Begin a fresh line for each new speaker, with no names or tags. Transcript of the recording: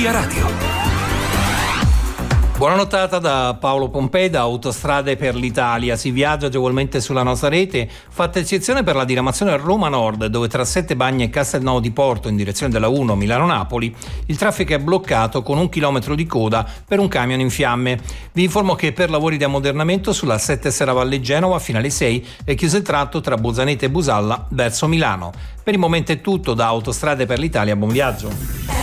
Via Radio.
Buona nottata da Paolo Pompei da Autostrade per l'Italia. Si viaggia agevolmente sulla nostra rete, fatta eccezione per la diramazione a Roma Nord, dove tra Settebagni e Castelnuovo di Porto in direzione della 1 Milano-Napoli il traffico è bloccato con 1 chilometro di coda per un camion in fiamme. Vi informo che per lavori di ammodernamento sulla 7 Serravalle Genova fino alle 6 è chiuso il tratto tra Busanete e Busalla verso Milano. Per il momento è tutto da Autostrade per l'Italia, buon viaggio.